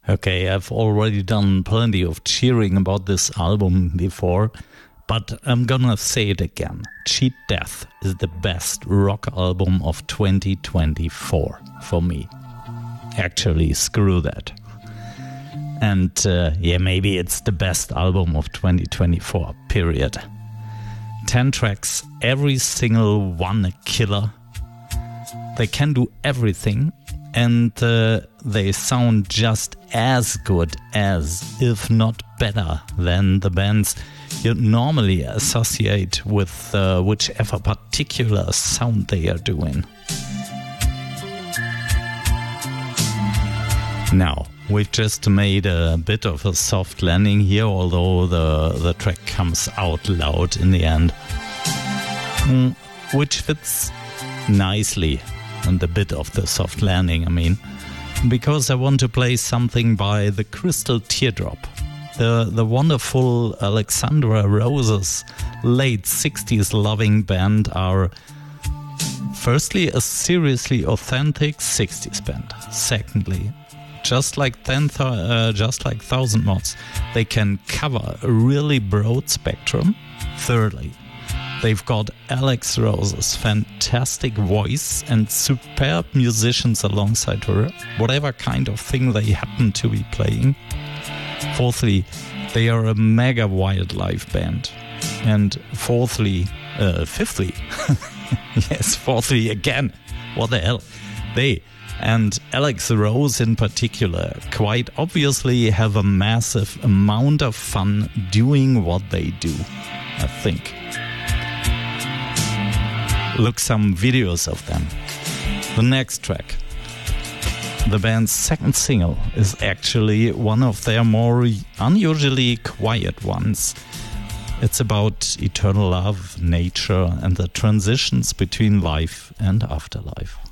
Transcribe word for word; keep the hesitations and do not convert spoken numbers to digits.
Okay, I've already done plenty of cheering about this album before, but I'm gonna say it again. Cheat Death is the best rock album of twenty twenty-four for me. Actually, screw that. And uh, yeah, maybe it's the best album of twenty twenty-four, period. Ten tracks, every single one a killer. They can do everything, and uh, they sound just as good as, if not better than, the bands you normally associate with uh, whichever particular sound they are doing. Now, we've just made a bit of a soft landing here, although the, the track comes out loud in the end, mm, which fits nicely on the bit of the soft landing, I mean, because I want to play something by the Crystal Teardrop, the, the wonderful Alexandra Rose's late sixties loving band are firstly a seriously authentic sixties band. Secondly, Just like ten, uh, just like Thousand Mods, they can cover a really broad spectrum. Thirdly, they've got Alex Rose's fantastic voice and superb musicians alongside her, whatever kind of thing they happen to be playing. Fourthly, they are a mega wildlife band. And fourthly, uh, fifthly, yes, fourthly again, what the hell, they and Alex Rose in particular quite obviously have a massive amount of fun doing what they do, I think. Look some videos of them. The next track, the band's second single, is actually one of their more unusually quiet ones. It's about eternal love, nature, and the transitions between life and afterlife.